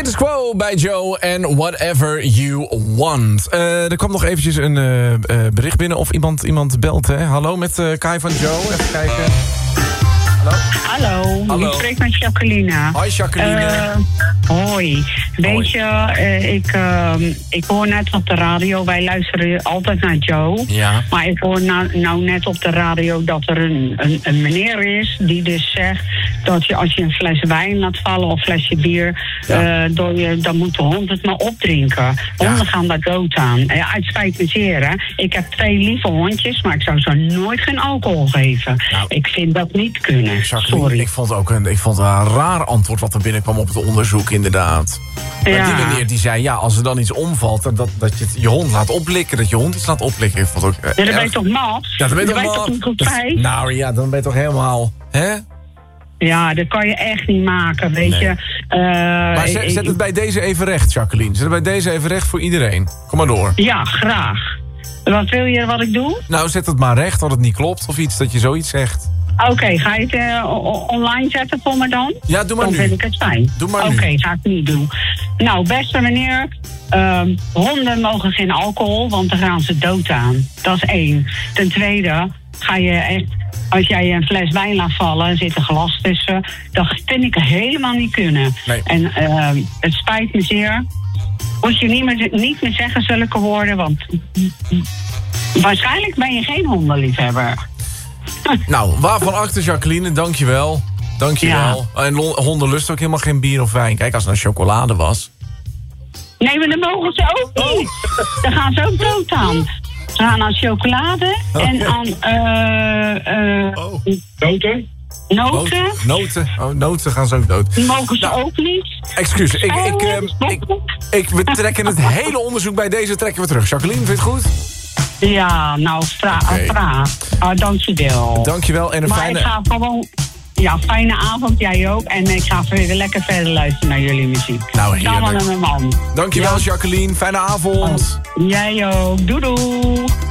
Status Quo bij Joe en Whatever You Want. Er kwam nog eventjes een bericht binnen of iemand belt. Hè? Hallo met Kai van Joe. Even kijken. Hallo, Hallo. ik spreek met Jacqueline. Hoi Jacqueline. Hoi. Weet je, ik hoor net op de radio, wij luisteren altijd naar Joe. Ja. Maar ik hoor nou net op de radio dat er een meneer is die dus zegt dat je als je een fles wijn laat vallen of een flesje bier, dan moet de hond het maar opdrinken. Honden gaan daar dood aan. Ja, het spijt me zeer, hè. Ik heb 2 lieve hondjes, maar ik zou ze nooit geen alcohol geven. Nou, ik vind dat niet kunnen. Jacqueline, Sorry. ik vond een raar antwoord wat er binnenkwam op het onderzoek, inderdaad. Maar Ja. die meneer die zei, ja, als er dan iets omvalt, dat je je hond laat oplikken, dat je hond iets laat oplikken. Ik vond het ook Ja, dan ben je toch mat? Ja, dan ben je toch niet goed feit? Nou ja, dan ben je toch helemaal, hè? Ja, dat kan je echt niet maken, weet Nee. je. Maar zet het bij deze even recht, Jacqueline. Zet het bij deze even recht voor iedereen. Kom maar door. Ja, graag. Wat wil je wat ik doe? Nou, zet het maar recht dat het niet klopt of iets, dat je zoiets zegt. Oké, ga je het online zetten voor me dan? Ja, doe maar dan nu. vind ik het fijn. Doe maar nu. Oké, ga ik niet doen. Nou, beste meneer, honden mogen geen alcohol, want dan gaan ze dood aan. Dat is 1. Ten tweede, ga je echt, als jij een fles wijn laat vallen en zit een glas tussen, dat vind ik helemaal niet kunnen. Nee. En het spijt me zeer. Moet je niet meer zeggen zulke woorden, want waarschijnlijk ben je geen hondenliefhebber. Nou, waarvan achter, Jacqueline, dankjewel. Dankjewel. Ja. En honden lusten ook helemaal geen bier of wijn. Kijk, als het nou chocolade was. Nee, maar dan mogen ze ook niet. Dan gaan ze ook dood aan. Ze gaan aan chocolade en aan Noten? noten. Noten. Oh, noten gaan ze ook dood. Die mogen ze ook niet. Excuus, we trekken het hele onderzoek bij deze trekken we terug. Jacqueline, vind je het goed? Ja, nou, vraag. Dankjewel. Dankjewel en een maar fijne... ik ga gewoon... Ja, fijne avond, jij ook. En ik ga weer lekker verder luisteren naar jullie muziek. Nou, heerlijk. Samen met mijn man. Dankjewel, Jacqueline. Fijne avond. Jij ook. Doei doei.